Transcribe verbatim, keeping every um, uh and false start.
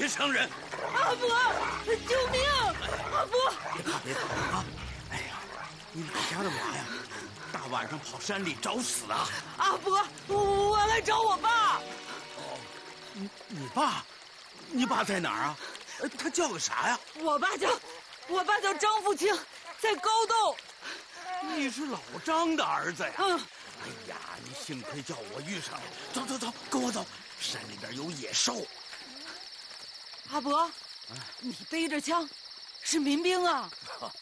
伤人。 阿伯，救命！阿伯， 别怕别怕啊！哎呀，你哪家的娃呀？大晚上跑山里找死啊！ 阿伯，我我来找我爸。 哦，你你爸，你爸在哪儿啊？他叫个啥呀？ 我爸叫，我爸叫张富清，在高洞。 你是老张的儿子呀？ 嗯。 哎呀，你幸亏叫我遇上了。走走走，跟我走，山里边有野兽。 阿伯，你背着枪，是民兵啊？